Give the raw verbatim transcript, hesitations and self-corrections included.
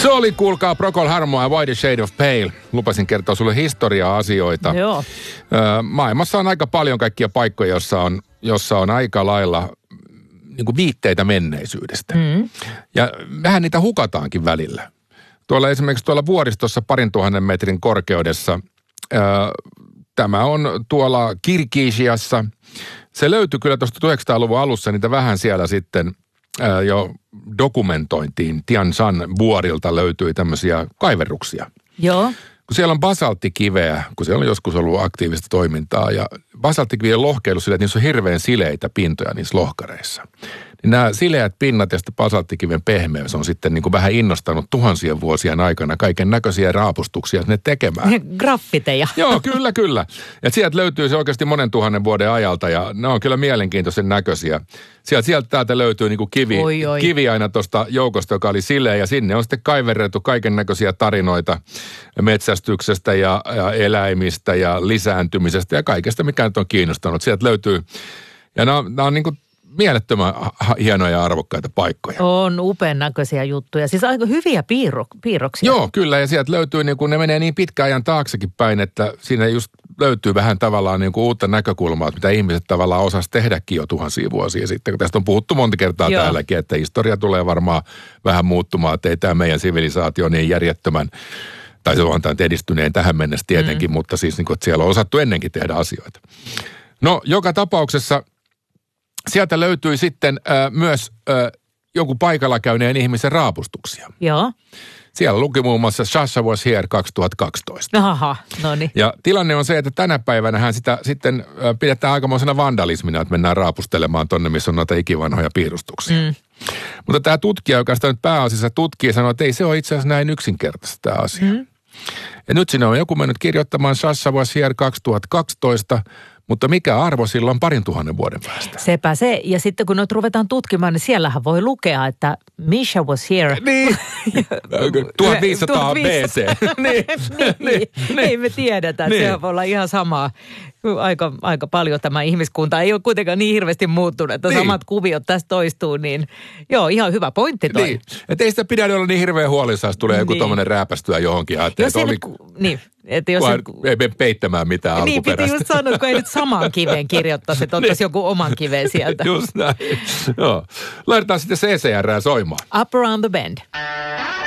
Se oli, kuulkaa, Procol Harum ja White Shade of Pale. Lupasin kertoa sulle historia-asioita. Joo. Öö, maailmassa on aika paljon kaikkia paikkoja, jossa on, jossa on aika lailla niin kuin viitteitä menneisyydestä. Mm. Ja vähän niitä hukataankin välillä. Tuolla esimerkiksi tuolla vuoristossa parin tuhannen metrin korkeudessa, öö, tämä on tuolla Kirgisiassa. Se löytyi kyllä tuosta tuhatyhdeksänsataaluvun alussa, niitä vähän siellä sitten ää, jo dokumentointiin. Tian Shan vuorilta löytyi tämmöisiä kaiverruksia. Joo. Kun siellä on basalttikiveä, kun siellä on joskus ollut aktiivista toimintaa, ja basalttikivien lohkeilu sillä, että niissä on hirveän sileitä pintoja niissä lohkareissa. Niin nämä sileät pinnat ja sitten basalttikiven pehmeys on sitten niin kuin vähän innostanut tuhansien vuosien aikana kaiken näköisiä raapustuksia sinne tekemään. Graffiteja. Joo, kyllä, kyllä. Ja sieltä löytyy se oikeasti monen tuhannen vuoden ajalta ja ne on kyllä mielenkiintoisen näköisiä. Sieltä, sieltä täältä löytyy niin kuin kivi, oi, oi. kivi aina tuosta joukosta, joka oli sileä ja sinne on sitten kaiverrettu kaiken näköisiä tarinoita metsästyksestä ja, ja eläimistä ja lisääntymisestä ja kaikesta, mikä nyt on kiinnostanut. Sieltä löytyy, ja nämä on, nämä on niin kuin mielettömän hienoja ja arvokkaita paikkoja. On upean näköisiä juttuja. Siis aika hyviä piirro, piirroksia. Joo, kyllä. Ja sieltä löytyy, niin kun ne menee niin pitkän ajan taaksekin päin, että siinä just löytyy vähän tavallaan niin kuin uutta näkökulmaa, mitä ihmiset tavallaan osas tehdäkin jo tuhansia vuosia sitten. Tästä on puhuttu monta kertaa Joo. täälläkin, että historia tulee varmaan vähän muuttumaan, että ei tämä meidän sivilisaatio niin järjettömän, tai se on tämän edistyneen tähän mennessä tietenkin, mm. mutta siis niin kuin, että siellä on osattu ennenkin tehdä asioita. No, joka tapauksessa sieltä löytyi sitten äh, myös äh, jonkun paikalla käyneen ihmisen raapustuksia. Joo. Siellä luki muun muassa Sasha was here kaksituhattakaksitoista. Aha, no niin. Ja tilanne on se, että tänä päivänähän sitä sitten äh, pidetään aikamoisena vandalismina, että mennään raapustelemaan tonne, missä on noita ikivanhoja piirustuksia. Mm. Mutta tämä tutkija, joka sitä nyt pääasiassa tutkii, sanoo, että ei se ole itse asiassa näin yksinkertaista tämä asia. Mm. Ja nyt sinne on joku mennyt kirjoittamaan Sasha was here kaksituhattakaksitoista, mutta mikä arvo sillä on parin tuhannen vuoden päästä? Sepä se. Ja sitten kun nyt ruvetaan tutkimaan, niin siellähän voi lukea, että Misha was here. Niin. tuhatviisisataa B C. niin, niin, niin. Ei me tiedetä. Niin. Se voi olla ihan samaa. Aika, aika paljon tämä ihmiskunta ei ole kuitenkaan niin hirveästi muuttunut, että niin. samat kuviot tässä toistuu, niin joo, ihan hyvä pointti toi. Niin, että ei sitä pidä olla niin hirveän huolissaan, jos tulee joku niin. tommoinen rääpästyä johonkin. Että jos oli, niin. Että jos ei mene peittämään mitään niin, alkuperäistä. Niin, piti just sanoa, kun ei nyt samaan kiveen kirjoittaisi, että ottaisi niin. joku oman kiveen sieltä. Just näin. Joo. Laitetaan sitten C C R soimaan. Up Around the Bend.